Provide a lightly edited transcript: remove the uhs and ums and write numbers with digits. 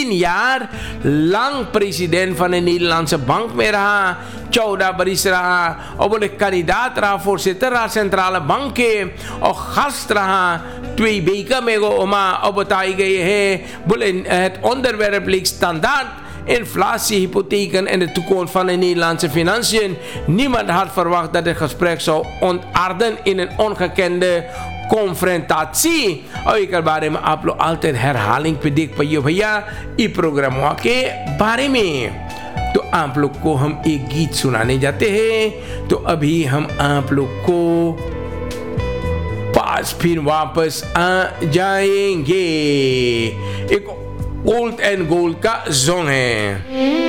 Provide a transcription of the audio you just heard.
10 jaar lang president van de Nederlandse Bank meer rहा. Chouda baris रहा और बोले kandidaat रहा voorzitter रहा centrale bank के और gast रहा 2 weken में गो oma और बताई गई है बोले het onderwerp ligt standaard inflatie, hypotheken en de toekomst van de Nederlandse financiën. Niemand had verwacht dat het gesprek zou ontaarden in een ongekende confrontatie. और एक बारे में आप लोग altijd herhaling पे देख पाइए भैया इस प्रोग्राम के बारे में. तो आप लोग को हम एक गीत सुनाने जाते हैं. तो अभी हम आप लोग को पास फिर वापस आ जाएंगे. एक ओल्ड एंड गोल्ड का सॉन्ग है.